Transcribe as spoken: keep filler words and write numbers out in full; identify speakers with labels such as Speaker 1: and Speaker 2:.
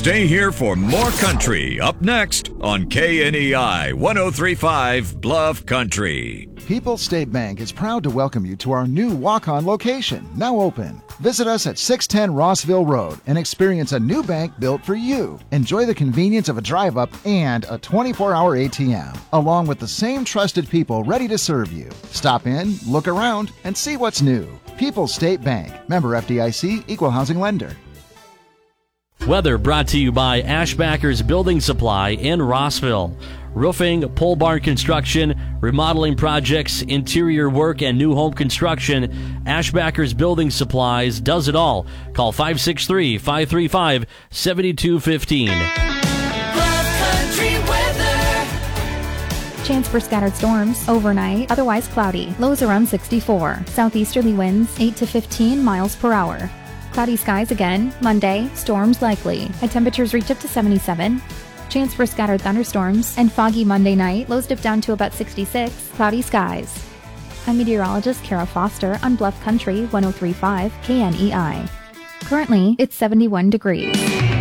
Speaker 1: Stay here for more country up next on K N E I one oh three point five Bluff Country.
Speaker 2: People's State Bank is proud to welcome you to our new walk-on location, now open. Visit us at six ten Rossville Road and experience a new bank built for you. Enjoy the convenience of a drive-up and a twenty-four hour A T M, along with the same trusted people ready to serve you. Stop in, look around, and see what's new. People's State Bank, member F D I C, equal housing lender.
Speaker 3: Weather brought to you by Ashbackers Building Supply in Rossville. Roofing, pole barn construction, remodeling projects, interior work, and new home construction. Ashbackers Building Supplies does it all. Call five six three, five three five, seven two one five.
Speaker 4: Chance for scattered storms. Overnight, otherwise cloudy. Lows around sixty-four. Southeasterly winds eight to fifteen miles per hour. Cloudy skies again. Monday, storms likely. High temperatures reach up to seventy-seven. Chance for scattered thunderstorms. And foggy Monday night. Lows dip down to about sixty-six. Cloudy skies. I'm meteorologist Kara Foster on Bluff Country one oh three point five K N E I. Currently, it's seventy-one degrees.